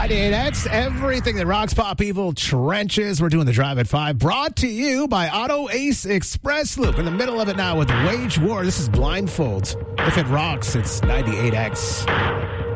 98X, everything that rocks pop evil trenches. We're doing the Drive at 5, brought to you by Auto Ace Express Loop. In the middle of it now with the Wage War. This is Blindfolds. If it rocks, it's 98X.